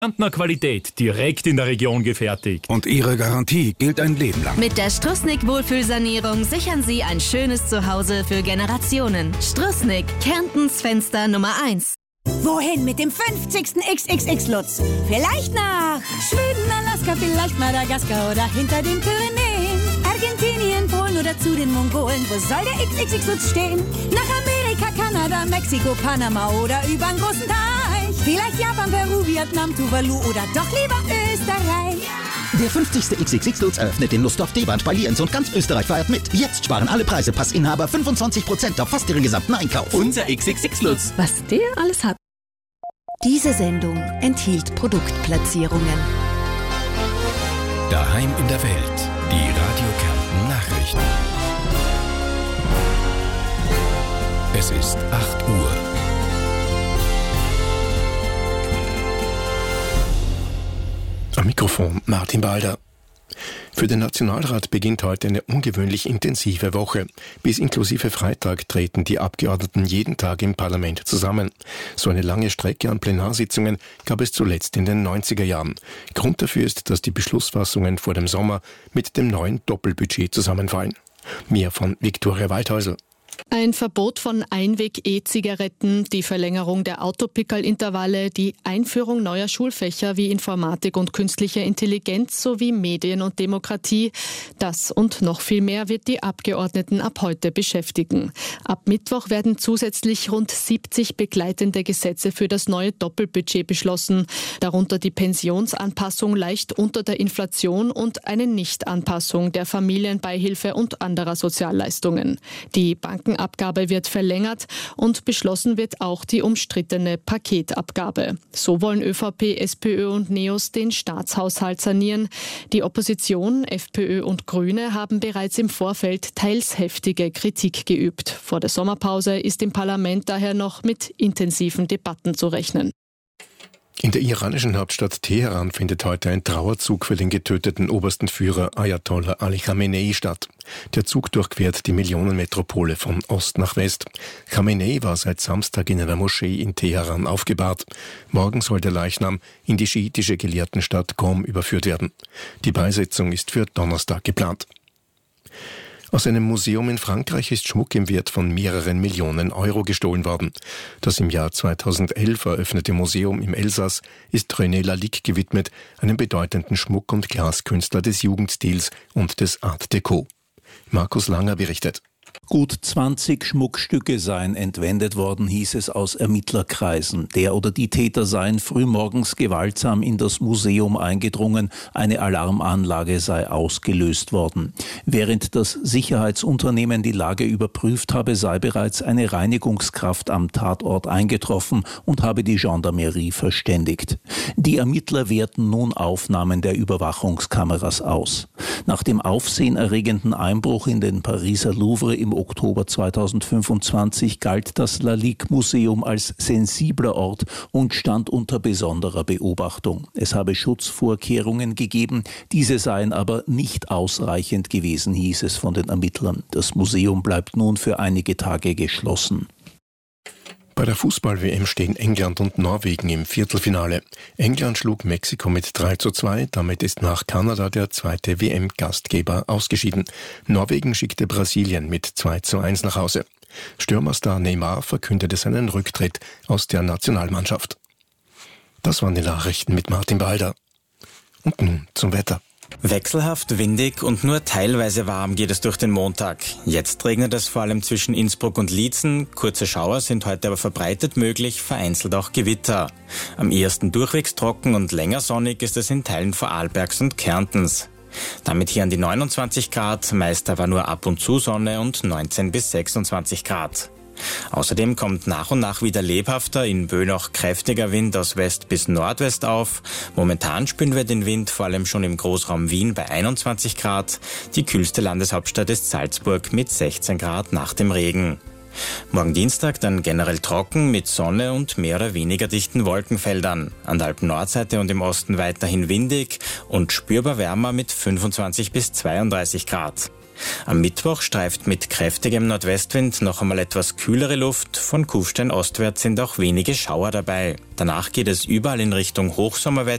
Kärntner Qualität, direkt in der Region gefertigt. Und ihre Garantie gilt ein Leben lang. Mit der Strussnick Wohlfühlsanierung sichern Sie ein schönes Zuhause für Generationen. Strussnick, Kärntens Fenster Nummer 1. Wohin mit dem 50. XXX-Lutz? Vielleicht nach Schweden, Alaska, vielleicht Madagaskar oder hinter den Pyrenäen. Argentinien, Polen oder zu den Mongolen. Wo soll der XXX-Lutz stehen? Nach Amerika, Kanada, Mexiko, Panama oder übern großen Teich. Vielleicht Japan, Peru, Vietnam, Tuvalu oder doch lieber Österreich. Der 50. XXX-Lutz eröffnet in Lustdorf, Deband, bei Lienz und ganz Österreich feiert mit. Jetzt sparen alle Preise Passinhaber 25% auf fast ihren gesamten Einkauf. Unser XXX-Lutz. Was der alles hat. Diese Sendung enthielt Produktplatzierungen. Daheim in der Welt. Die Radio Kärnten Nachrichten. Es ist 8 Uhr. Am Mikrofon Martin Balder. Für den Nationalrat beginnt heute eine ungewöhnlich intensive Woche. Bis inklusive Freitag treten die Abgeordneten jeden Tag im Parlament zusammen. So eine lange Strecke an Plenarsitzungen gab es zuletzt in den 90er Jahren. Grund dafür ist, dass die Beschlussfassungen vor dem Sommer mit dem neuen Doppelbudget zusammenfallen. Mehr von Viktoria Waldhäusl. Ein Verbot von Einweg-E-Zigaretten, die Verlängerung der Autopickerl-Intervalle, die Einführung neuer Schulfächer wie Informatik und künstliche Intelligenz sowie Medien und Demokratie. Das und noch viel mehr wird die Abgeordneten ab heute beschäftigen. Ab Mittwoch werden zusätzlich rund 70 begleitende Gesetze für das neue Doppelbudget beschlossen, darunter die Pensionsanpassung leicht unter der Inflation und eine Nichtanpassung der Familienbeihilfe und anderer Sozialleistungen. Die Bankenabgabe wird verlängert und beschlossen wird auch die umstrittene Paketabgabe. So wollen ÖVP, SPÖ und NEOS den Staatshaushalt sanieren. Die Opposition, FPÖ und Grüne haben bereits im Vorfeld teils heftige Kritik geübt. Vor der Sommerpause ist im Parlament daher noch mit intensiven Debatten zu rechnen. In der iranischen Hauptstadt Teheran findet heute ein Trauerzug für den getöteten obersten Führer Ayatollah Ali Khamenei statt. Der Zug durchquert die Millionenmetropole von Ost nach West. Khamenei war seit Samstag in einer Moschee in Teheran aufgebahrt. Morgen soll der Leichnam in die schiitische Gelehrtenstadt Qom überführt werden. Die Beisetzung ist für Donnerstag geplant. Aus einem Museum in Frankreich ist Schmuck im Wert von mehreren Millionen Euro gestohlen worden. Das im Jahr 2011 eröffnete Museum im Elsass ist René Lalique gewidmet, einem bedeutenden Schmuck- und Glaskünstler des Jugendstils und des Art Deco. Markus Langer berichtet. Gut 20 Schmuckstücke seien entwendet worden, hieß es aus Ermittlerkreisen. Der oder die Täter seien frühmorgens gewaltsam in das Museum eingedrungen, eine Alarmanlage sei ausgelöst worden. Während das Sicherheitsunternehmen die Lage überprüft habe, sei bereits eine Reinigungskraft am Tatort eingetroffen und habe die Gendarmerie verständigt. Die Ermittler werten nun Aufnahmen der Überwachungskameras aus. Nach dem aufsehenerregenden Einbruch in den Pariser Louvre im Oktober 2025 galt das Lalique-Museum als sensibler Ort und stand unter besonderer Beobachtung. Es habe Schutzvorkehrungen gegeben, diese seien aber nicht ausreichend gewesen, hieß es von den Ermittlern. Das Museum bleibt nun für einige Tage geschlossen. Bei der Fußball-WM stehen England und Norwegen im Viertelfinale. England schlug Mexiko mit 3:2, damit ist nach Kanada der zweite WM-Gastgeber ausgeschieden. Norwegen schickte Brasilien mit 2:1 nach Hause. Stürmerstar Neymar verkündete seinen Rücktritt aus der Nationalmannschaft. Das waren die Nachrichten mit Martin Balder. Und nun zum Wetter. Wechselhaft, windig und nur teilweise warm geht es durch den Montag. Jetzt regnet es vor allem zwischen Innsbruck und Liezen. Kurze Schauer sind heute aber verbreitet möglich, vereinzelt auch Gewitter. Am ehesten durchwegs trocken und länger sonnig ist es in Teilen Vorarlbergs und Kärntens. Damit hier an die 29 Grad, meist aber nur ab und zu Sonne und 19 bis 26 Grad. Außerdem kommt nach und nach wieder lebhafter, in Böen auch kräftiger Wind aus West bis Nordwest auf. Momentan spüren wir den Wind vor allem schon im Großraum Wien bei 21 Grad. Die kühlste Landeshauptstadt ist Salzburg mit 16 Grad nach dem Regen. Morgen Dienstag dann generell trocken mit Sonne und mehr oder weniger dichten Wolkenfeldern. An der Alpen-Nordseite und im Osten weiterhin windig und spürbar wärmer mit 25 bis 32 Grad. Am Mittwoch streift mit kräftigem Nordwestwind noch einmal etwas kühlere Luft. Von Kufstein ostwärts sind auch wenige Schauer dabei. Danach geht es überall in Richtung Hochsommerwetter.